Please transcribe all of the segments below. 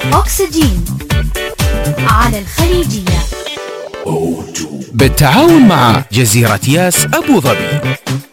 أكسجين على الخليجية بالتعاون مع جزيرة ياس أبو ظبي.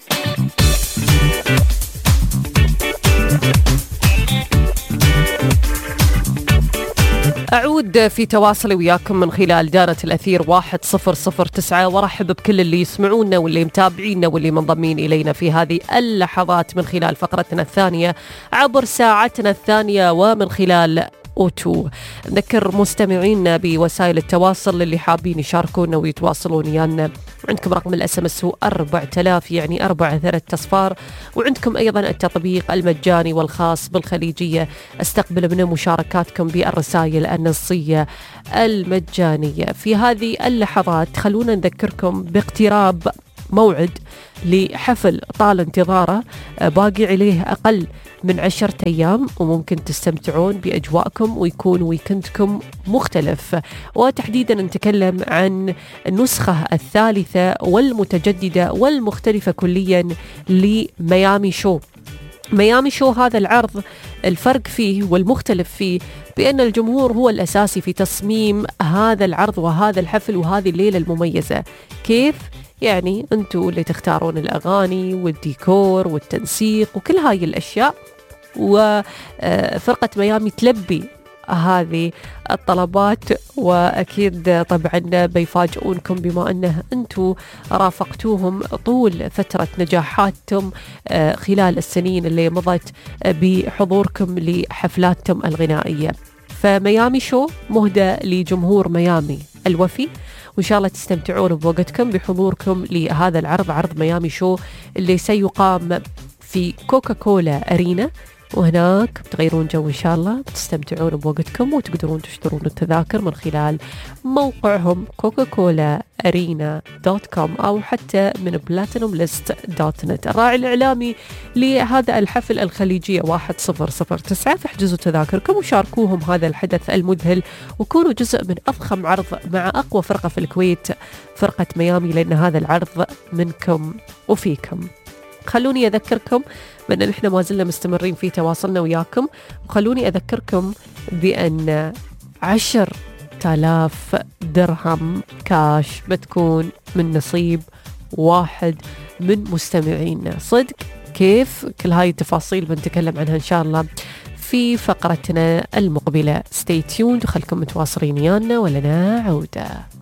أعود في تواصلي وياكم من خلال دارة الأثير 1009، وارحب بكل اللي يسمعونا واللي متابعينا واللي منضمين إلينا في هذه اللحظات من خلال فقرتنا الثانية عبر ساعتنا الثانية ومن خلال أوتو. نذكر مستمعينا بوسائل التواصل اللي حابين يشاركونا ويتواصلون ويانا. عندكم رقم الSMS هو 4000 يعني 4 وعندكم أيضا التطبيق المجاني والخاص بالخليجية. استقبل من مشاركاتكم بالرسائل النصية المجانية. في هذه اللحظات خلونا نذكركم باقتراب موعد لحفل طال انتظاره، باقي عليه أقل من 10 أيام، وممكن تستمتعون بأجواءكم ويكون ويكندكم مختلف. وتحديدا نتكلم عن النسخة الثالثة والمتجددة والمختلفة كليا لميامي شو. ميامي شو هذا العرض الفرق فيه والمختلف فيه بأن الجمهور هو الأساسي في تصميم هذا العرض وهذا الحفل وهذه الليلة المميزة. كيف؟ يعني أنتوا اللي تختارون الأغاني والديكور والتنسيق وكل هاي الأشياء، وفرقة ميامي تلبي هذه الطلبات. وأكيد طبعا بيفاجئونكم بما أنه أنتوا رافقتوهم طول فترة نجاحاتهم خلال السنين اللي مضت بحضوركم لحفلاتهم الغنائية. فميامي شو مهدى لجمهور ميامي الوفي، وإن شاء الله تستمتعون بوقتكم بحضوركم لهذا العرض، عرض ميامي شو اللي سيقام في كوكاكولا أرينا. وهناك بتغيرون جو إن شاء الله، بتستمتعون بوقتكم وتقدرون تشترون التذاكر من خلال موقعهم coca-cola-arena.com أو حتى من platinumlist.net. الراعي الإعلامي لهذا الحفل الخليجية 1009. فاحجزوا تذاكركم وشاركوهم هذا الحدث المذهل وكونوا جزء من أضخم عرض مع أقوى فرقة في الكويت، فرقة ميامي، لأن هذا العرض منكم وفيكم. خلوني أذكركم بأن نحن ما زلنا مستمرين في تواصلنا وياكم، وخلوني أذكركم بأن 10,000 درهم كاش بتكون من نصيب واحد من مستمعينا. صدق كيف؟ كل هاي التفاصيل بنتكلم عنها إن شاء الله في فقرتنا المقبلة. stay tuned وخلكم متواصلين ويانا ولنا عودة.